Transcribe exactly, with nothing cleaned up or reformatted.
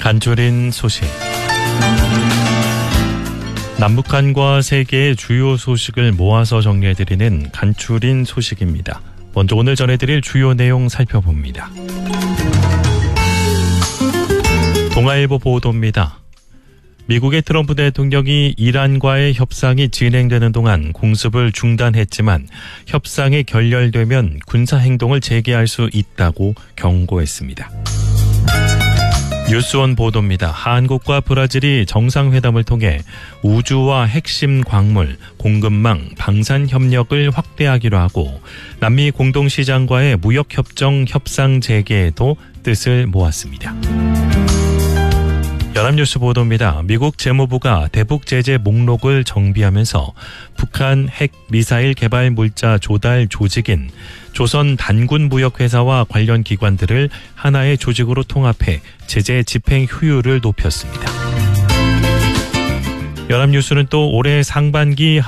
간추린 소식. 남북한과 세계의 주요 소식을 모아서 정리해드리는 간추린 소식입니다. 먼저 오늘 전해드릴 주요 내용 살펴봅니다. 동아일보 보도입니다. 미국의 트럼프 대통령이 이란과의 협상이 진행되는 동안 공습을 중단했지만 협상이 결렬되면 군사행동을 재개할 수 있다고 경고했습니다. 뉴스원 보도입니다. 한국과 브라질이 정상회담을 통해 우주와 핵심 광물, 공급망, 방산 협력을 확대하기로 하고 남미 공동시장과의 무역협정 협상 재개에도 뜻을 모았습니다. 연합뉴스 보도입니다. 미국 재무부가 대북 제재 목록을 정비하면서 북한 핵 미사일 개발 물자 조달 조직인 조선 단군무역회사와 관련 기관들을 하나의 조직으로 통합해 제재 집행 효율을 높였습니다. 연합뉴스는 또 올해 상반기